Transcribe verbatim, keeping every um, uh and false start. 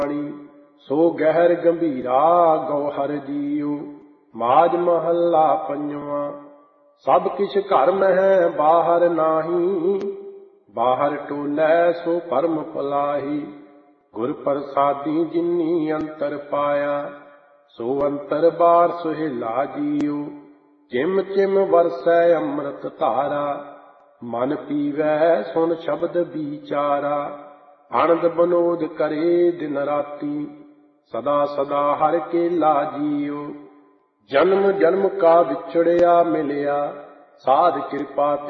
ਸੋ ਗਹਿਰ ਗੰਭੀਰਾ ਗੌਹਰ ਜੀਉ। ਮਾਝ ਮਹੱਲਾ ਪੰਜਵਾਂ। ਸਭ ਕਿਛ ਘਰ ਮਹਿ ਬਾਹਰ ਨਾਹੀ, ਬਾਹਰ ਟੋਲੈ ਸੋ ਭਰਮ ਭੁਲਾਹੀ। ਗੁਰ ਪ੍ਰਸਾਦੀ ਜਿਨੀ ਅੰਤਰ ਪਾਇਆ, ਸੋ ਅੰਤਰ ਬਾਰ ਸੁਹੇਲਾ ਜੀਉ। ਚਿਮ ਚਿਮ ਵਰਸੈ ਅੰਮ੍ਰਿਤ ਧਾਰਾ, ਮਨ ਪੀਵੈ ਸੁਨ ਸ਼ਬਦ ਵਿਚਾਰਾ। ਆਨੰਦ ਬਨੋਦ ਕਰੇ ਦਿਨ ਰਾਤੀ, ਸਦਾ ਸਦਾ ਹਰਿ ਕੇਲਾ ਜੀਉ। ਜਨਮ ਜਨਮ ਕਾ ਵਿਛੜਿਆ ਮਿਲਿਆ, ਸਾਧ ਕਿਰਪਾ